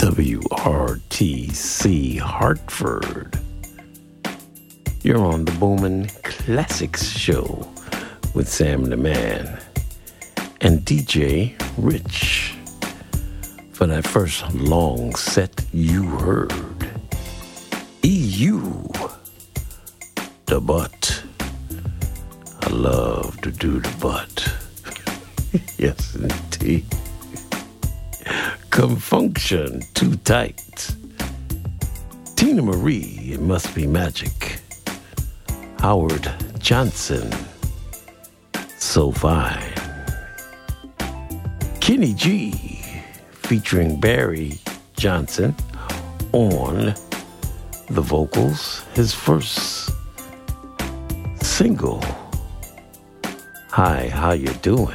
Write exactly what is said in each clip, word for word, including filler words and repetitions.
W R T C Hartford. You're on the Bowman Classics Show with Sam the Man and D J Rich. For that first long set, you heard E U, the butt. I love to do the butt. Yes, indeed. Confunction, Too Tight. Tina Marie, It Must Be Magic. Howard Johnson, So Fine. Kenny G, featuring Barry Johnson on the vocals. His first single, Hi, How You Doing?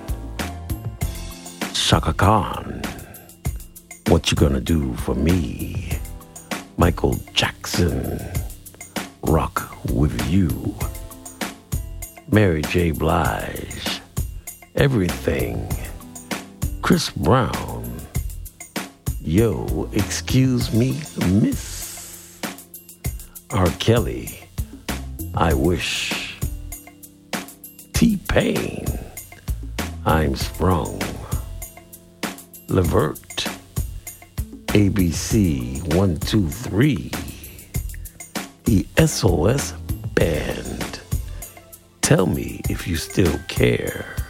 Chaka Khan, What You Gonna Do For Me? Michael Jackson, Rock With You. Mary J. Blige, Everything. Chris Brown, Yo, Excuse Me, Miss. R. Kelly, I Wish. T-Pain, I'm Sprung. Levert, A B C one two three. The S O S Band, Tell Me If You Still Care.